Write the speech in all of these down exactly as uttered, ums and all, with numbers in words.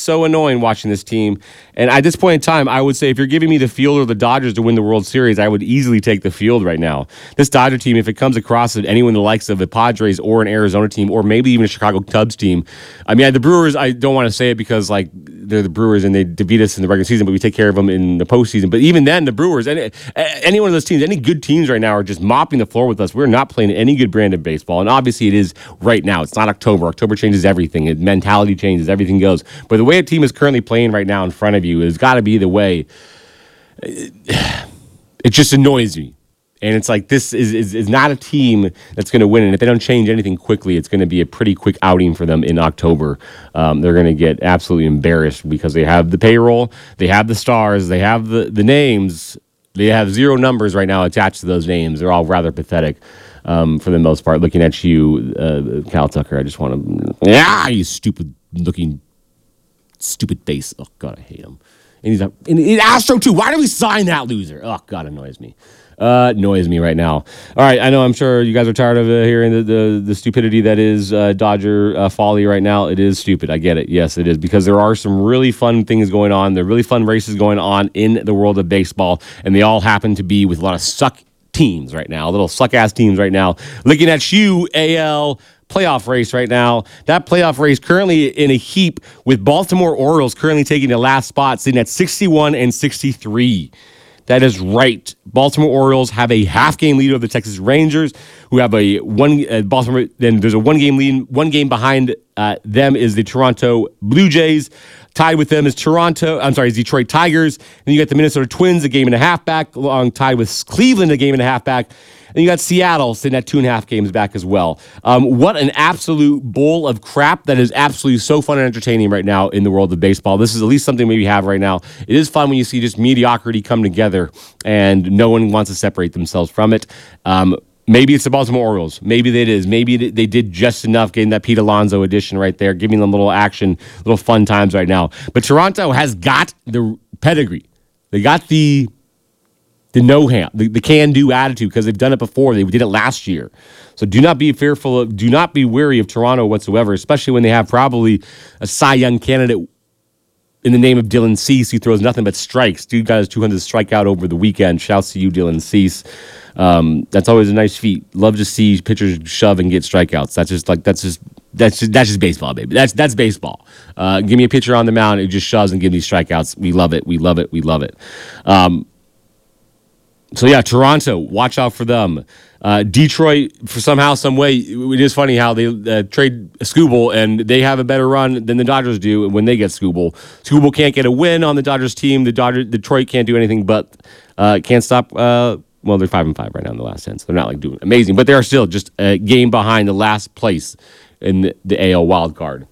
so annoying watching this team. And at this point in time, I would say if you're giving me the field or the Dodgers to win the World Series, I would easily take the field right now. This Dodger team, if it comes across anyone the likes of the Padres or an Arizona team or maybe even a Chicago Cubs team, I mean, the Brewers, I don't want to say it because like they're the Brewers and they defeat us in the regular season, but we take care of them in the postseason. But even then, the Brewers, any, any one of those teams, any good teams right now are just mopping the floor with us. We're not playing any good brand of baseball. And obviously it is right now. It's not October. October changes everything. It, mentality changes. Everything goes. But the way a team is currently playing right now in front of you has got to be the way. It, it just annoys me. And it's like this is, is, is not a team that's going to win. And if they don't change anything quickly, it's going to be a pretty quick outing for them in October. Um, they're going to get absolutely embarrassed because they have the payroll, they have the stars, they have the, the names. They have zero numbers right now attached to those names. They're all rather pathetic um, for the most part. Looking at you, uh, Cal Tucker, I just want to... Yeah, you stupid-looking, stupid face. Oh, God, I hate him. And he's, a, and he's Astro, too. Why did we sign that loser? Oh, God, annoys me. Uh, annoys me right now. All right, I know I'm sure you guys are tired of uh, hearing the, the, the stupidity that is uh, Dodger uh, folly right now. It is stupid. I get it. Yes, it is, because there are some really fun things going on. There are really fun races going on in the world of baseball, and they all happen to be with a lot of suck teams right now, little suck-ass teams right now. Looking at you, A L playoff race right now. That playoff race currently in a heap with Baltimore Orioles currently taking the last spot, sitting at sixty-one and sixty-three. That is right. Baltimore Orioles have a half-game lead over the Texas Rangers, who have a one. Uh, Baltimore. Then there's a one-game lead. One game behind uh, them is the Toronto Blue Jays. Tied with them is Toronto. I'm sorry, is Detroit Tigers. Then you got the Minnesota Twins, a game and a half back, along tied with Cleveland, a game and a half back. And you got Seattle sitting at two and a half games back as well. Um, what an absolute bowl of crap that is absolutely so fun and entertaining right now in the world of baseball. This is at least something we have right now. It is fun when you see just mediocrity come together and no one wants to separate themselves from it. Um, maybe it's the Baltimore Orioles. Maybe it is. Maybe they did just enough getting that Pete Alonso edition right there, giving them a little action, little fun times right now. But Toronto has got the pedigree. They got the... The no-hand, the, the can-do attitude, because they've done it before. They did it last year. So do not be fearful of, do not be wary of Toronto whatsoever, especially when they have probably a Cy Young candidate in the name of Dylan Cease, who throws nothing but strikes. Dude got his two hundredth strikeout over the weekend. Shouts to you, Dylan Cease. Um, that's always a nice feat. Love to see pitchers shove and get strikeouts. That's just like, that's just, that's just, that's just baseball, baby. That's, that's baseball. Uh, give me a pitcher on the mound who just shoves and gives me strikeouts. We love it. We love it. We love it. Um, So, yeah, Toronto, watch out for them. Uh, Detroit, for somehow, some way, it is funny how they uh, trade Skubal, and they have a better run than the Dodgers do when they get Skubal. Skubal can't get a win on the Dodgers team. The Dodgers, Detroit can't do anything but uh, can't stop. Uh, well, they're five and five right now in the last ten, so they're not like doing amazing, but they are still just a game behind the last place in the, the A L wild card.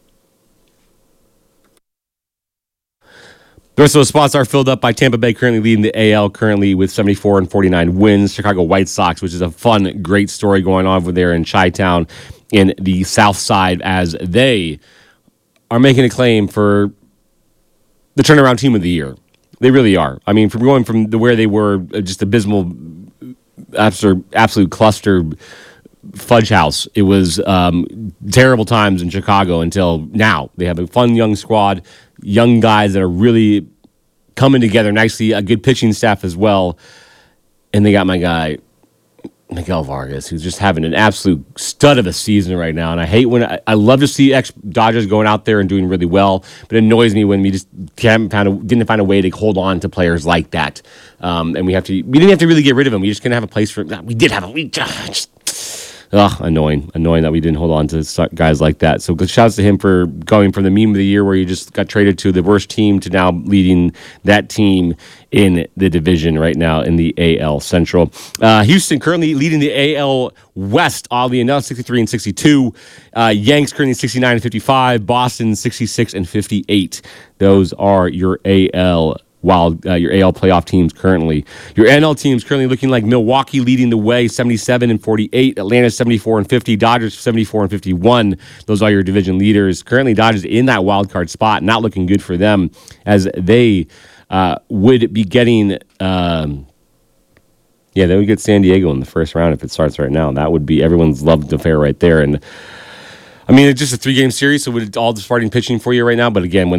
The rest of those spots are filled up by Tampa Bay, currently leading the A L, currently with seventy-four and forty-nine wins. Chicago White Sox, which is a fun, great story going on over there in Chi-Town in the South Side, as they are making a claim for the turnaround team of the year. They really are. I mean, from going from the, where they were, just abysmal, absolute, absolute cluster fudge house. It was um, terrible times in Chicago until now. They have a fun young squad, young guys that are really coming together nicely, a good pitching staff as well. And they got my guy, Miguel Vargas, who's just having an absolute stud of a season right now. And I hate when I, I love to see ex-Dodgers going out there and doing really well, but it annoys me when we just can't find a, didn't find a way to hold on to players like that. Um, and we have to, we didn't have to really get rid of them. We just couldn't have a place for them. We did have a, we just, Ugh, annoying. Annoying that we didn't hold on to guys like that. So good shouts to him for going from the meme of the year where he just got traded to the worst team to now leading that team in the division right now in the A L Central. Uh, Houston currently leading the A L West, oddly enough, sixty-three and sixty-two. Uh, Yanks currently sixty-nine and fifty-five. Boston sixty-six and fifty-eight. Those are your A L Wild, uh, your A L playoff teams currently. Your N L teams currently looking like Milwaukee leading the way, seventy-seven and forty-eight. Atlanta seventy-four and fifty. Dodgers seventy-four and fifty-one. Those are your division leaders. Currently, Dodgers in that wild card spot, not looking good for them, as they uh, would be getting. Um, yeah, they would get San Diego in the first round if it starts right now. That would be everyone's loved affair right there. And I mean, it's just a three-game series, so it's all the starting pitching for you right now. But again, when